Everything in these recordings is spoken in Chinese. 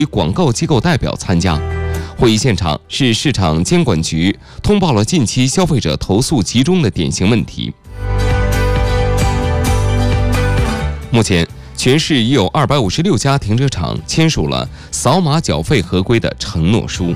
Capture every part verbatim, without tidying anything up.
广告机构代表参加。会议现场是市场监管局通报了近期消费者投诉集中的典型问题。目前，全市已有二百五十六家停车场签署了扫码缴费合规的承诺书。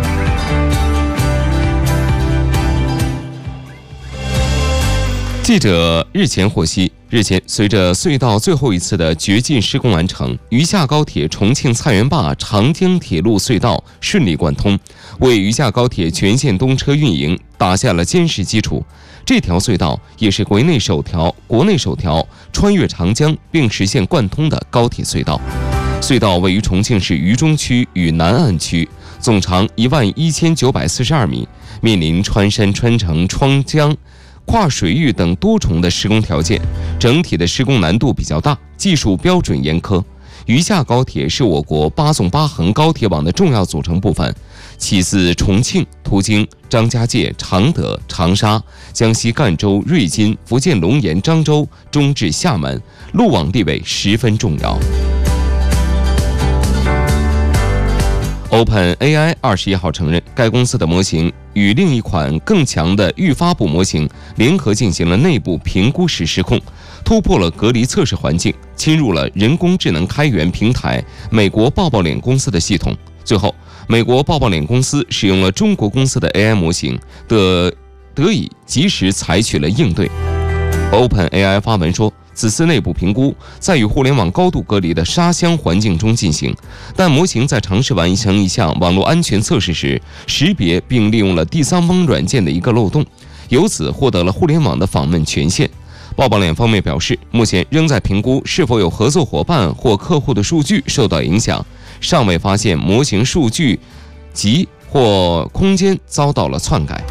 记者日前获悉，日前随着隧道最后一次的掘进施工完成，余下高铁重庆菜园坝长江铁路隧道顺利贯通，为余下高铁全线通车运营打下了坚实基础。这条隧道也是国内首条国内首条穿越长江并实现贯通的高铁隧道。隧道位于重庆市渝中区与南岸区，总长一万一千九百四十二米，面临穿山穿城、穿江、跨水域等多重的施工条件，整体的施工难度比较大，技术标准严苛。余下高铁是我国八纵八横高铁网的重要组成部分，起自重庆，途经张家界、常德、长沙、江西赣州、瑞金、福建龙岩、漳州，终至厦门，路网地位十分重要。OpenAI 二十一号承认，该公司的模型与另一款更强的预发布模型联合进行了内部评估时失控，突破了隔离测试环境，侵入了人工智能开源平台美国抱抱脸公司的系统。最后，美国抱抱脸公司使用了中国公司的 A I 模型，得得以及时采取了应对。OpenAI 发文说，此次内部评估在与互联网高度隔离的沙箱环境中进行，但模型在尝试完成一项网络安全测试时，识别并利用了第三方软件的一个漏洞，由此获得了互联网的访问权限。抱抱脸方面表示，目前仍在评估是否有合作伙伴或客户的数据受到影响，尚未发现模型数据及或空间遭到了篡改。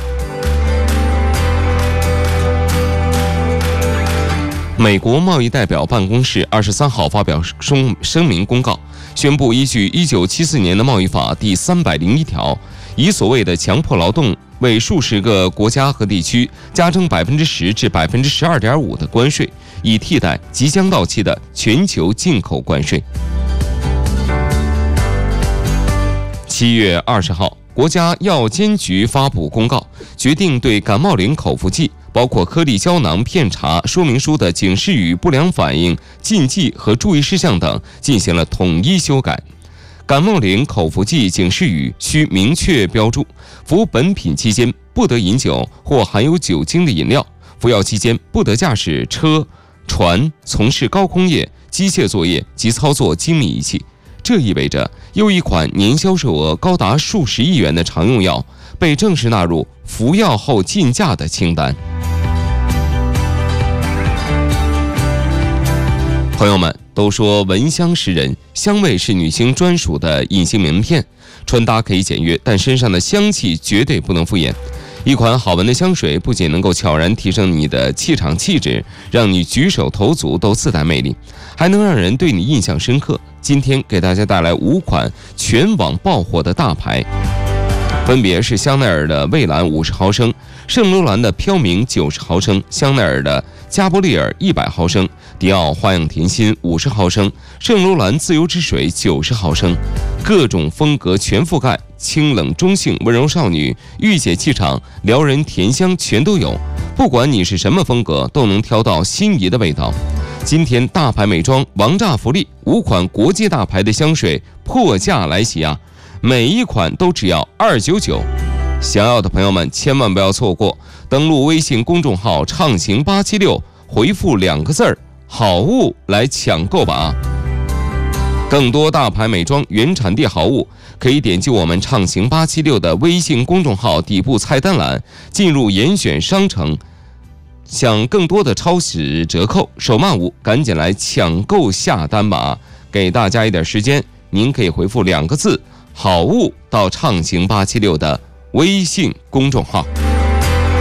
美国贸易代表办公室二十三号发表声声明公告，宣布依据一九七四年的贸易法第三百零一条，以所谓的强迫劳动为数十个国家和地区加征百分之十至百分之十二点五的关税，以替代即将到期的全球进口关税。七月二十号，国家药监局发布公告，决定对感冒灵口服剂包括颗粒胶囊片茶说明书的警示语、不良反应、禁忌和注意事项等进行了统一修改。感冒灵口服剂警示语需明确标注：服本品期间不得饮酒或含有酒精的饮料；服药期间不得驾驶车、船、从事高空业、机械作业及操作精密仪器。这意味着，又一款年销售额高达数十亿元的常用药被正式纳入服药后禁驾的清单。朋友们都说闻香识人，香味是女性专属的隐形名片。穿搭可以简约，但身上的香气绝对不能敷衍。一款好闻的香水不仅能够悄然提升你的气场气质，让你举手投足都自带魅力，还能让人对你印象深刻。今天给大家带来五款全网爆火的大牌，分别是香奈儿的蔚蓝五十毫升、圣罗兰的飘明九十毫升、香奈儿的加波利尔一百毫升、迪奥花样甜心五十毫升、圣罗兰自由之水九十毫升，各种风格全覆盖，清冷中性、温柔少女、御姐气场、撩人甜香全都有。不管你是什么风格，都能挑到心仪的味道。今天大牌美妆王炸福利，五款国际大牌的香水破价来袭啊！每一款都只要二百九十九，想要的朋友们千万不要错过。登录微信公众号畅行八七六，回复两个字儿好物来抢购吧。更多大牌美妆原产地好物，可以点击我们畅行八七六的微信公众号底部菜单栏，进入严选商城，享更多的超值折扣，手慢无，赶紧来抢购下单吧！给大家一点时间，您可以回复两个字好物到畅行八七六的微信公众号。